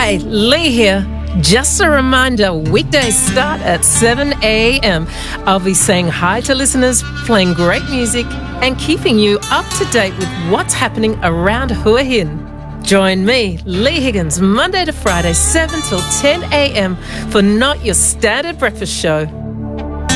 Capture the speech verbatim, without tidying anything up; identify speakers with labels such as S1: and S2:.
S1: Hey, Lee here. Just a reminder, weekdays start at seven a.m. I'll be saying hi to listeners, playing great music, and keeping you up to date with what's happening around Hua Hin. Join me, Lee Higgins, Monday to Friday, seven till ten a.m. for Not Your Standard Breakfast Show.